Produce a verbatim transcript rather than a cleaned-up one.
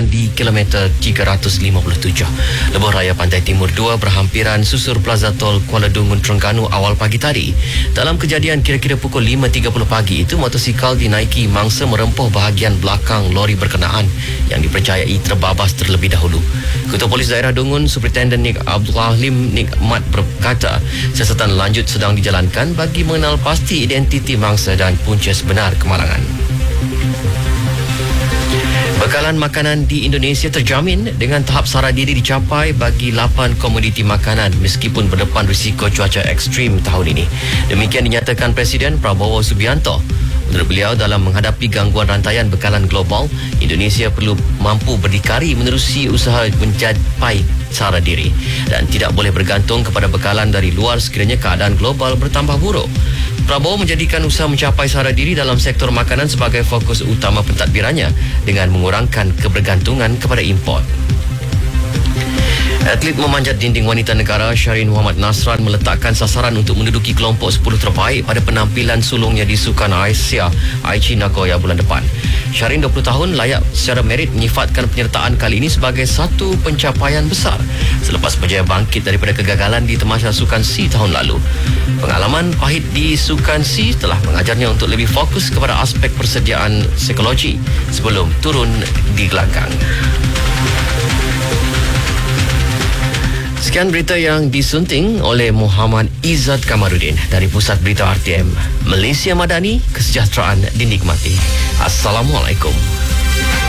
kecelakaan di kilometer tiga ratus lima puluh tujuh. Lebuh Raya Pantai Timur dua berhampiran susur Plaza Tol Kuala Dungun Terengganu awal pagi tadi. Dalam kejadian kira-kira pukul lima tiga puluh pagi itu, motosikal dinaiki mangsa merempuh bahagian belakang lori berkenaan yang dipercayai terbabas terlebih dahulu. Ketua Polis Daerah Dungun, Superintendent Nik Abdul Halim Nikmat berkata, siasatan lanjut sedang dijalankan bagi mengenal pasti identiti mangsa dan punca sebenar kemalangan. Bekalan makanan di Indonesia terjamin dengan tahap sara diri dicapai bagi lapan komoditi makanan meskipun berdepan risiko cuaca ekstrim tahun ini. Demikian dinyatakan Presiden Prabowo Subianto. Menurut beliau, dalam menghadapi gangguan rantaian bekalan global, Indonesia perlu mampu berdikari menerusi usaha mencapai sara diri dan tidak boleh bergantung kepada bekalan dari luar sekiranya keadaan global bertambah buruk. Prabowo menjadikan usaha mencapai sara diri dalam sektor makanan sebagai fokus utama pentadbirannya dengan mengurangkan kebergantungan kepada import. Atlet memanjat dinding wanita negara Syarin Muhammad Nasran meletakkan sasaran untuk menduduki kelompok sepuluh terbaik pada penampilan sulungnya di Sukan Asia Aichi Nagoya bulan depan. Syarin, dua puluh tahun, layak secara merit menyifatkan penyertaan kali ini sebagai satu pencapaian besar selepas berjaya bangkit daripada kegagalan di Tamasya Sukan C tahun lalu. Pengalaman pahit di Sukan C telah mengajarnya untuk lebih fokus kepada aspek persediaan psikologi sebelum turun di gelanggang. Sekian berita yang disunting oleh Muhammad Izzat Kamarudin dari Pusat Berita R T M. Malaysia Madani, kesejahteraan dinikmati. Assalamualaikum.